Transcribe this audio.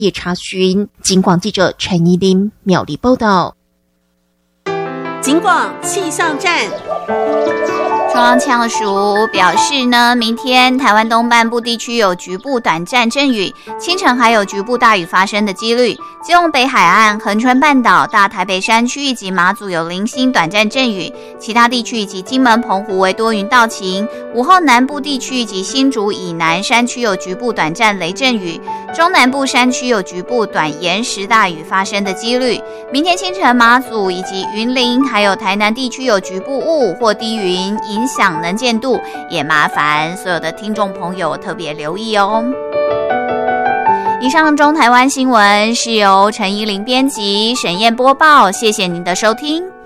也查询。警广记者陈怡琳苗栗报道。 警广气象站。 中央气象署表示呢，明天台湾东半部地区有局部短暂阵雨，清晨还有局部大雨发生的几率。基隆北海岸、恒春半岛、大台北山区以及马祖有零星短暂阵雨，其他地区以及金门、澎湖为多云到晴。午后南部地区以及新竹以南山区有局部短暂雷阵雨，中南部山区有局部短延时大雨发生的几率。明天清晨马祖以及云林还有台南地区有局部雾或低云影响能见度，也麻烦所有的听众朋友特别留意哦。以上中台湾新闻是由陈怡琳编辑、沈燕播报，谢谢您的收听。